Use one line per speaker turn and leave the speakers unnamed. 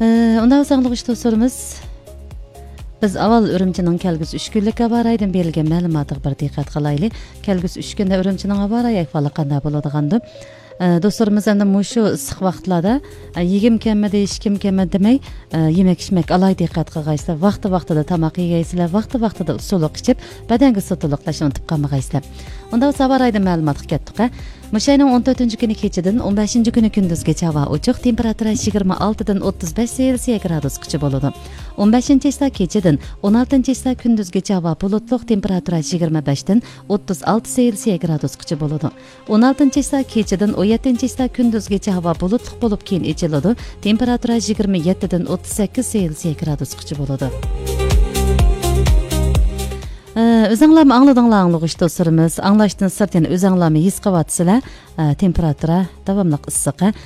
Undan sağlık dostlarımız. Biz avval Ürümçinin kelgüs 3 günlük abaraydan berilgen ma'lumotga bir diqqat qilaylik. Kelgüs 3 kunda Ürümçinin abaray ahvoli qanday bo'ladigandir. Dostlarımız endi mushu issiq vaqtlarda yegim kelmadi, ishkim kelmadi demay, yemek-ichmak alay diqqat qilgaysizlar. Vaqti-vaqtida tamoq yegaysizlar, vaqti-vaqtida usuliq ichib, badanga sutiliqlashni unutib qolmaysizlar. Unda sabarayda ma'lumotga ketdik. Muşayning 14-kuni kechidan 15-kuni kunduzgacha havo ochiq, temperatura 26 dan 35 Selsiya gradusgacha bo'ladi. 15-isi kechidan 16-isi kunduzgacha havo bulutliq, temperatura 25 dan 36 Selsiya gradusgacha bo'ladi. 16-isi kechidan 17-isi kunduzgacha havo bulutliq bo'lib keyin echiladi, temperatura 27 dan 38 Selsiya gradusgacha bo'ladi. Özüңlärmi anladыңlarmı dostlarımız? Anlaştığınız sırtın özüңlärmi his qıvatsızlar, temperatura davamlıq ıssiq.